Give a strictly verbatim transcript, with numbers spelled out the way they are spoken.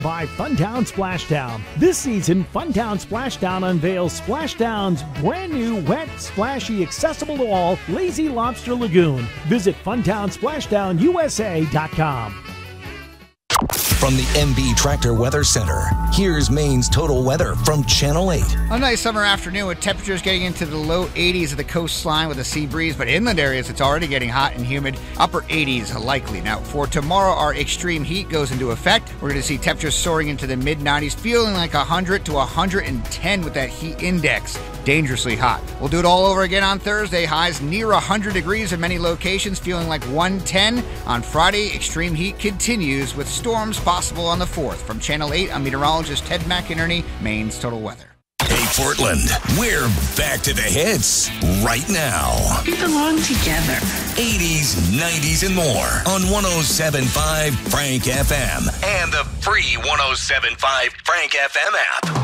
By Funtown Splashdown. This season, Funtown Splashdown unveils Splashdown's brand new, wet, splashy, accessible to all Lazy Lobster Lagoon. Visit Funtown Splashdown U S A dot com. From the M B Tractor Weather Center, here's Maine's total weather from Channel eight. A nice summer afternoon with temperatures getting into the low eighties at the coastline with a sea breeze, but inland areas it's already getting hot and humid. Upper eighties likely. Now, for tomorrow, our extreme heat goes into effect. We're going to see temperatures soaring into the mid nineties, feeling like one hundred to one hundred ten with that heat index. Dangerously hot. We'll do it all over again on Thursday. Highs near one hundred degrees in many locations, feeling like one ten. On Friday, extreme heat continues with storms possible on the fourth. From Channel eight, I'm meteorologist Ted McInerney, Maine's Total Weather. Hey, Portland, we're back to the hits right now. We belong together. eighties, nineties, and more on one oh seven point five Frank F M and the free one oh seven point five Frank F M app.